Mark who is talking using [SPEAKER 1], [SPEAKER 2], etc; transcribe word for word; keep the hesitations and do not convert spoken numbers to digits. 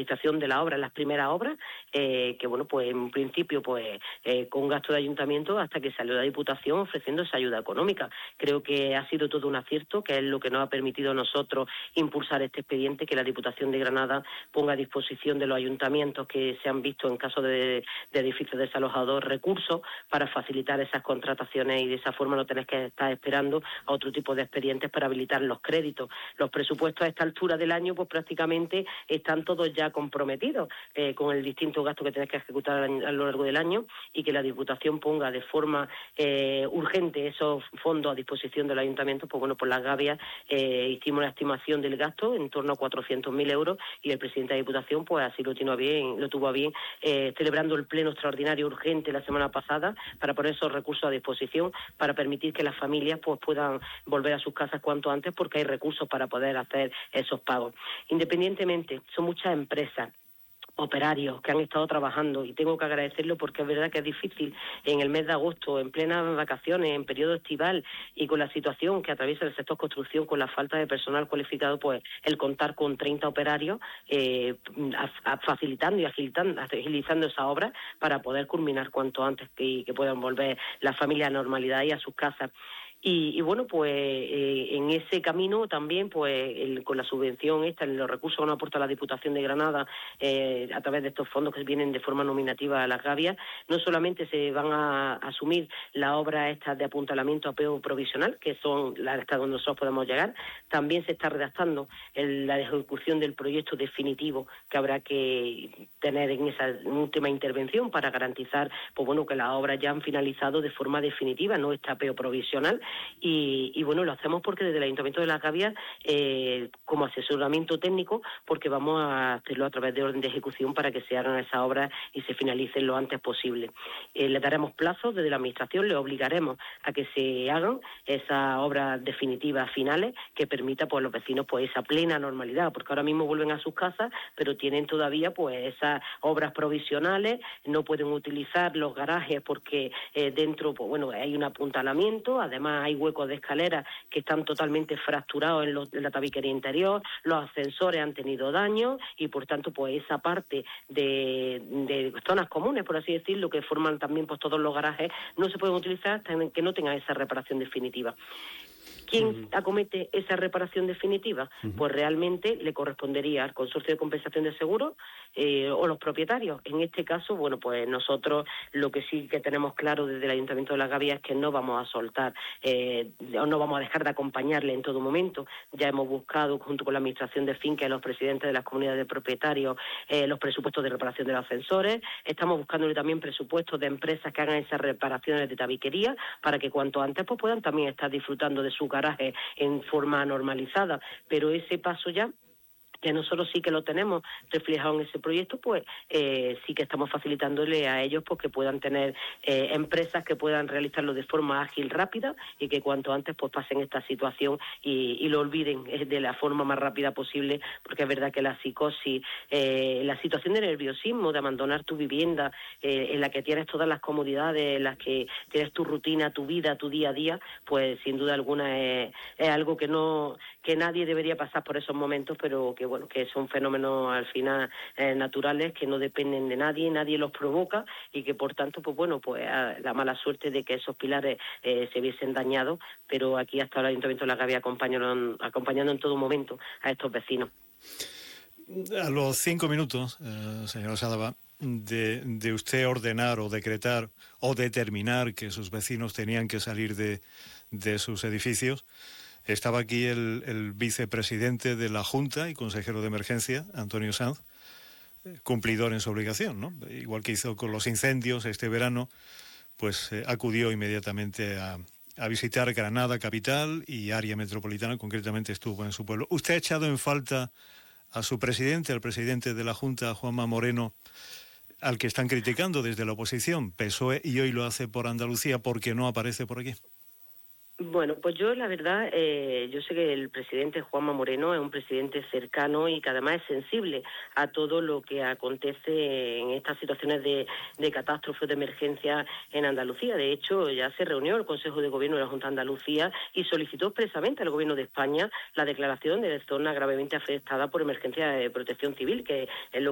[SPEAKER 1] finalización de la obra, las primeras obras, eh, que bueno, pues en principio pues eh, con gasto de ayuntamiento hasta que salió la Diputación ofreciendo esa ayuda económica. Creo que ha sido todo un acierto, que es lo que nos ha permitido a nosotros impulsar este expediente, que la Diputación de Granada ponga a disposición de los ayuntamientos que se han visto en caso de, de edificios desalojados recursos para facilitar esas contrataciones y de esa forma no tenés que estar esperando a otro tipo de expedientes para habilitar los créditos. Los presupuestos a esta altura del año pues prácticamente están todos ya comprometidos eh, con el distinto gasto que tenés que ejecutar a lo largo del año, y que la Diputación ponga de forma eh, urgente esos fondos a disposición del ayuntamiento. Pues bueno, por las gavias eh, hicimos la estimación del gasto en torno a cuatrocientos mil euros, y el presidente de la Diputación pues así lo tuvo bien, lo tuvo a bien eh, celebrando el pleno extraordinario urgente la semana pasada para poner esos recursos a disposición, para permitir que las familias pues puedan volver a sus casas cuanto antes, porque hay recursos para poder hacer esos pagos. Independientemente, son muchas empresas, operarios que han estado trabajando, y tengo que agradecerlo porque es verdad que es difícil en el mes de agosto, en plenas vacaciones, en periodo estival, y con la situación que atraviesa el sector construcción, con la falta de personal cualificado, pues el contar con treinta operarios eh, a, a facilitando y agilitando, agilizando esa obra para poder culminar cuanto antes, que, que puedan volver las familias a la normalidad y a sus casas. Y, y bueno, pues eh, en ese camino también, pues el, con la subvención esta, los recursos que nos aporta la Diputación de Granada eh, a través de estos fondos que vienen de forma nominativa a las gavias, no solamente se van a, a asumir las obras estas de apuntalamiento a apeo provisional, que son las hasta donde nosotros podemos llegar, también se está redactando el, la ejecución del proyecto definitivo que habrá que tener en esa última intervención para garantizar, pues bueno, que las obras ya han finalizado de forma definitiva, no este apeo provisional. Y, y bueno, lo hacemos porque desde el Ayuntamiento de Las Gavias, eh, como asesoramiento técnico, porque vamos a hacerlo a través de orden de ejecución para que se hagan esas obras y se finalicen lo antes posible. Eh, le daremos plazos desde la Administración, le obligaremos a que se hagan esas obras definitivas finales que permita pues, a los vecinos pues esa plena normalidad, porque ahora mismo vuelven a sus casas, pero tienen todavía pues esas obras provisionales, no pueden utilizar los garajes porque eh, dentro pues bueno hay un apuntalamiento, además hay huecos de escaleras que están totalmente fracturados en, lo, en la tabiquería interior, los ascensores han tenido daño y por tanto pues esa parte de, de zonas comunes, por así decirlo, que forman también pues todos los garajes, no se pueden utilizar hasta que no tengan esa reparación definitiva. ¿Quién uh-huh. acomete esa reparación definitiva? Uh-huh. Pues realmente le correspondería al Consorcio de Compensación de Seguros eh, o los propietarios. En este caso, bueno, pues nosotros lo que sí que tenemos claro desde el Ayuntamiento de Las Gavias es que no vamos a soltar, eh, o no vamos a dejar de acompañarle en todo momento. Ya hemos buscado, junto con la Administración de Finca y los presidentes de las comunidades de propietarios, eh, los presupuestos de reparación de los ascensores. Estamos buscándole también presupuestos de empresas que hagan esas reparaciones de tabiquería para que cuanto antes pues, puedan también estar disfrutando de su garaje en forma normalizada, pero ese paso ya que nosotros sí que lo tenemos reflejado en ese proyecto, pues eh, sí que estamos facilitándole a ellos pues que puedan tener eh, empresas que puedan realizarlo de forma ágil, rápida, y que cuanto antes pues pasen esta situación y, y lo olviden eh, de la forma más rápida posible, porque es verdad que la psicosis, eh, la situación de nerviosismo, de abandonar tu vivienda, eh, en la que tienes todas las comodidades, en las que tienes tu rutina, tu vida, tu día a día, pues sin duda alguna es, es algo que no que nadie debería pasar por esos momentos, pero que bueno, que son fenómenos al final eh, naturales que no dependen de nadie, nadie los provoca y que por tanto, pues bueno, pues la mala suerte de que esos pilares eh, se viesen dañados, pero aquí hasta el Ayuntamiento de Las Gavias acompañando, acompañando en todo momento a estos vecinos.
[SPEAKER 2] A los cinco minutos, eh, señora Sádava, de, de usted ordenar o decretar o determinar que sus vecinos tenían que salir de, de sus edificios, estaba aquí el, el vicepresidente de la Junta y consejero de Emergencia, Antonio Sanz, cumplidor en su obligación, ¿no? Igual que hizo con los incendios este verano, pues eh, acudió inmediatamente a, a visitar Granada capital y área metropolitana, concretamente estuvo en su pueblo. ¿Usted ha echado en falta a su presidente, al presidente de la Junta, Juanma Moreno, al que están criticando desde la oposición, P S O E, y hoy lo hace por Andalucía porque no aparece por aquí?
[SPEAKER 1] Bueno, pues yo la verdad, eh, yo sé que el presidente Juanma Moreno es un presidente cercano y que además es sensible a todo lo que acontece en estas situaciones de, de catástrofes, de emergencia en Andalucía. De hecho, ya se reunió el Consejo de Gobierno de la Junta de Andalucía y solicitó expresamente al Gobierno de España la declaración de zona gravemente afectada por emergencia de protección civil, que es lo